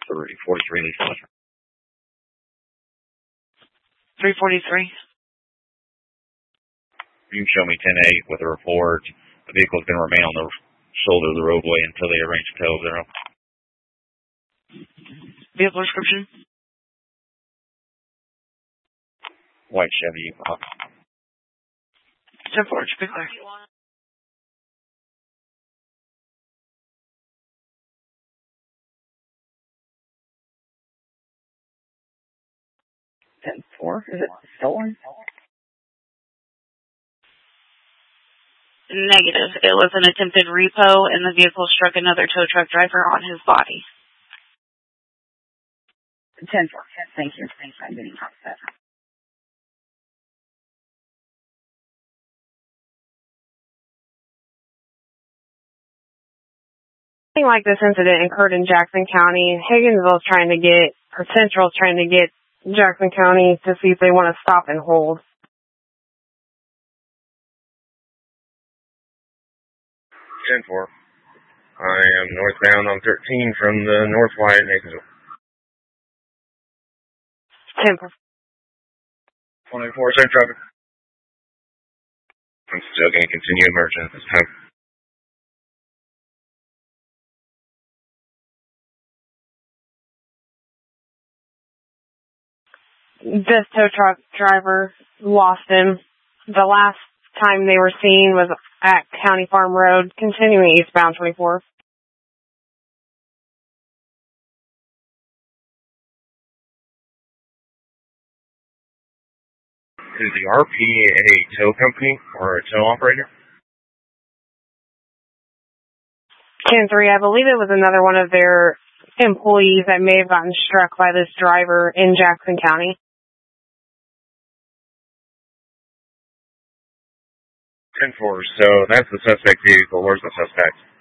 343 Leaf Village. 343. You can show me 10-8 with a report. The vehicle is going to remain on the shoulder of the roadway until they arrange a tow of their own. Vehicle description? White Chevy. 10-4, to be clear. Is it stolen? Negative. It was an attempted repo, and the vehicle struck another tow truck driver on his body. 10-4. Thank you. I'm getting upset. Something like this incident occurred in Jackson County. Higginsville's trying to get, or Central's trying to get Jackson County to see if they want to stop and hold. 10-4. I am northbound on 13 from the North Wyatt in Higginsville. 10-4. 24, same traffic. I'm still going to continue emerging at this time. This tow truck driver lost him. The last time they were seen was at County Farm Road, continuing eastbound 24. Is the RP a tow company or a tow operator? 10-3, I believe it was another one of their employees that may have gotten struck by this driver in Jackson County. 10-4, so that's the suspect vehicle. Where's the suspect?